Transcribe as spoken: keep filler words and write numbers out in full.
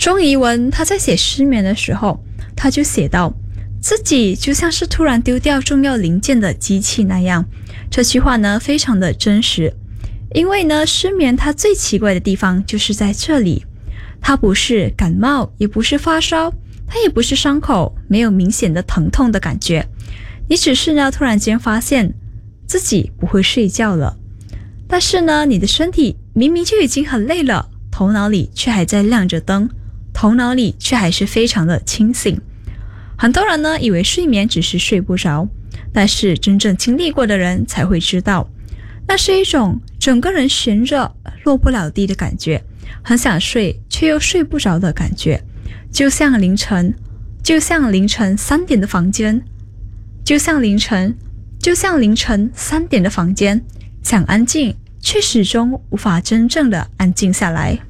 钟怡文他在写失眠的时候，他就写到自己就像是突然丢掉重要零件的机器那样。这句话呢非常的真实，因为呢失眠它最奇怪的地方就是在这里，它不是感冒，也不是发烧，它也不是伤口，没有明显的疼痛的感觉，你只是呢突然间发现自己不会睡觉了，但是呢你的身体明明就已经很累了，头脑里却还在亮着灯，头脑里却还是非常的清醒。很多人呢以为睡眠只是睡不着，但是真正经历过的人才会知道，那是一种整个人悬着落不了地的感觉，很想睡却又睡不着的感觉，就像凌晨就像凌晨三点的房间就像凌晨就像凌晨三点的房间，想安静却始终无法真正的安静下来。